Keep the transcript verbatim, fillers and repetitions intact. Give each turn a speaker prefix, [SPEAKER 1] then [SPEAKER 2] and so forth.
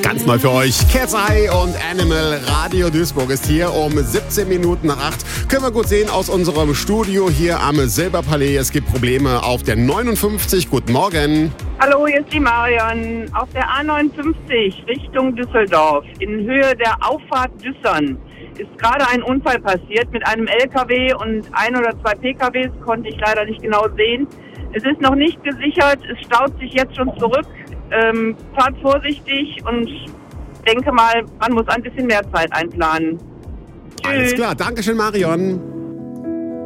[SPEAKER 1] Ganz neu für euch. Cat's Eye und Animal. Radio Duisburg ist hier um siebzehn Minuten nach acht. Können wir gut sehen aus unserem Studio hier am Silberpalais. Es gibt Probleme auf der neunundfünfzig. Guten Morgen.
[SPEAKER 2] Hallo, hier ist die Marion. Auf der A neunundfünfzig Richtung Düsseldorf in Höhe der Auffahrt Düssern ist gerade ein Unfall passiert mit einem L K W und ein oder zwei P K Ws, konnte ich leider nicht genau sehen. Es ist noch nicht gesichert, es staut sich jetzt schon zurück. Ähm, fahrt vorsichtig und denke mal, man muss ein bisschen mehr Zeit einplanen.
[SPEAKER 1] Tschüss. Alles klar, Dankeschön, Marion.